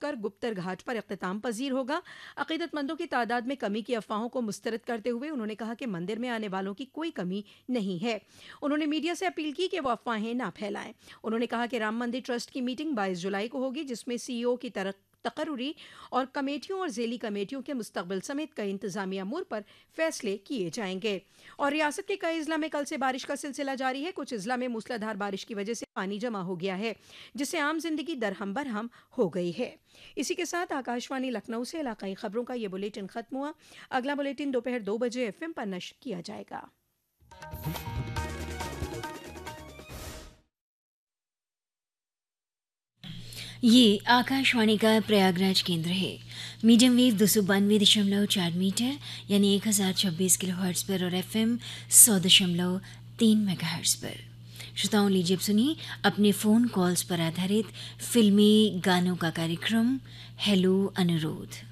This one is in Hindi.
होकर गुप्तर घाट पर इख्तिताम पजीर होगा। अकीदतमंदों की तादाद में कमी की अफवाहों को मुस्तरद करते हुए उन्होंने कहा कि मंदिर में आने वालों की कोई कमी नहीं है। उन्होंने मीडिया से अपील की कि वो अफवाहें ना फैलाएं। उन्होंने कहा कि राम मंदिर ट्रस्ट की मीटिंग 22 जुलाई को होगी, जिसमें सीईओ की तकर्रुरी और कमेटियों और ज़ेली कमेटियों के मुस्तकबिल समेत कई इंतजामी अमूर पर फैसले किए जाएंगे। और रियासत के कई अजला में कल से बारिश का सिलसिला जारी है। कुछ अजला में मूसलाधार बारिश की वजह से पानी जमा हो गया है, जिससे आम जिंदगी दरहम बरहम हो गई है। इसी के साथ आकाशवाणी लखनऊ से इलाकाई खबरों का ये बुलेटिन खत्म हुआ। अगला बुलेटिन दोपहर 2 बजे FM पर नश्र किया जाएगा। ये आकाशवाणी का प्रयागराज केंद्र है। मीडियम वेव 292.4 मीटर यानी 1026 किलोहर्ट्ज़ पर और FM 100.3 मेगाहर्ट्ज़ पर। श्रोताओं, लीजिए अब सुनिए अपने फ़ोन कॉल्स पर आधारित फिल्मी गानों का कार्यक्रम हेलो अनुरोध।